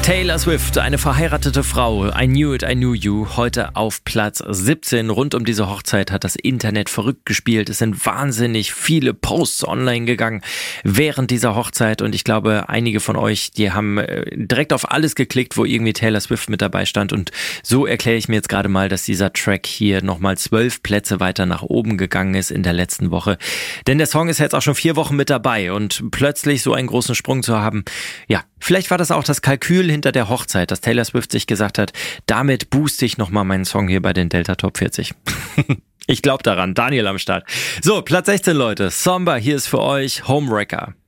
Taylor Swift, eine verheiratete Frau, I Knew It, I Knew You, heute auf Platz 17. Rund um diese Hochzeit hat das Internet verrückt gespielt. Es sind wahnsinnig viele Posts online gegangen während dieser Hochzeit und ich glaube, einige von euch, die haben direkt auf alles geklickt, wo irgendwie Taylor Swift mit dabei stand und so erkläre ich mir jetzt gerade mal, dass dieser Track hier nochmal 12 Plätze weiter nach oben gegangen ist in der letzten Woche. Denn der Song ist jetzt auch schon 4 Wochen mit dabei und plötzlich so einen großen Sprung zu haben, ja, vielleicht war das auch das Kalkül hinter der Hochzeit, dass Taylor Swift sich gesagt hat, damit booste ich nochmal meinen Song hier bei den Delta Top 40. Ich glaube daran, Daniel am Start. So, Platz 16, Leute. Somber, hier ist für euch Homewrecker.